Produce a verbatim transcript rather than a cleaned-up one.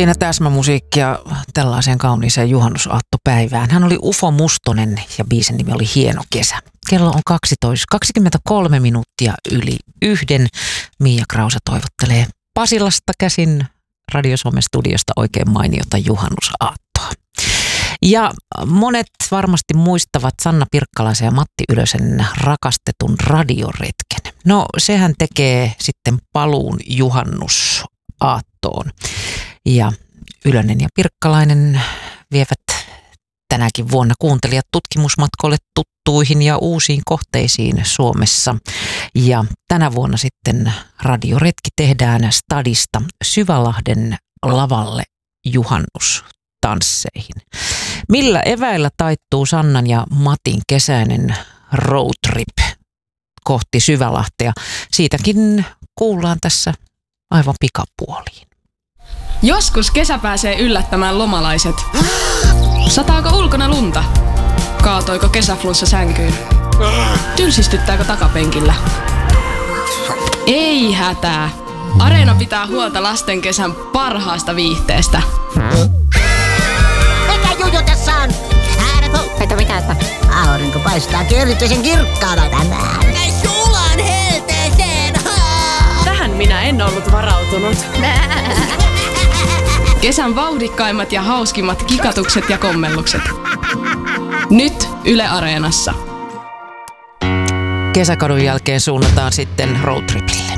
Siinä täsmämusiikkia tällaiseen kauniiseen juhannusaattoppäivään. Hän oli Ufo Mustonen ja biisin nimi oli Hieno kesä. Kello on kaksitoista kaksikymmentäkolme minuuttia yli yhden. Mia Krause toivottelee Pasilasta käsin Radio Suomen studiosta oikein mainiota juhannusaattoa. Ja monet varmasti muistavat Sanna Pirkkalaisen ja Matti Ylösen rakastetun radioretken. No sehän tekee sitten paluun juhannusaattoon. Ja Ylönen ja Pirkkalainen vievät tänäkin vuonna kuuntelijat tutkimusmatkoille tuttuihin ja uusiin kohteisiin Suomessa. Ja tänä vuonna sitten radioretki tehdään Stadista Syvälahden lavalle juhannustansseihin. Millä eväillä taittuu Sannan ja Matin kesäinen roadtrip kohti Syvälahtea? Siitäkin kuullaan tässä aivan pikapuoliin. Joskus kesä pääsee yllättämään lomalaiset. Sataako ulkona lunta? Kaatoiko kesäflunssa sänkyyn? Tylsistyttääkö takapenkillä? Ei hätää. Areena pitää huolta lasten kesän parhaasta viihteestä. Mikä juju tässä on? Kato mitä sitä? Aurinko paistaa erityisen kirkkaana tänään. Ei sulaan helteeseen! Tähän minä en ollut varautunut. Kesän vauhdikkaimmat ja hauskimmat kikatukset ja kommellukset. Nyt Yle Areenassa. Kesäkadun jälkeen suunnataan sitten roadtripille.